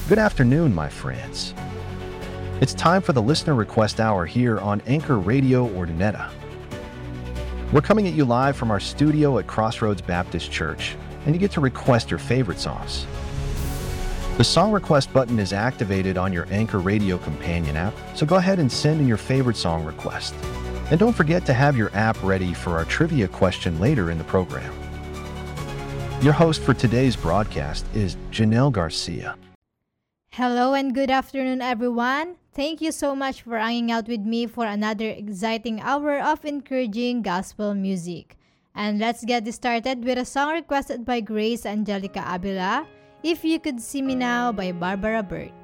Good afternoon, my friends. It's time for the Listener Request Hour here on Anchor Radio Ordineta. We're coming at you live from our studio at Crossroads Baptist Church, and you get to request your favorite songs. The song request button is activated on your Anchor Radio companion app, so go ahead and send in your favorite song request. And don't forget to have your app ready for our trivia question later in the program. Your host for today's broadcast is Janelle Garcia. Hello and good afternoon, everyone. Thank you so much for hanging out with me for another exciting hour of encouraging gospel music. And let's get this started with a song requested by Grace Angelica Abila, If You Could See Me Now by Barbara Burt.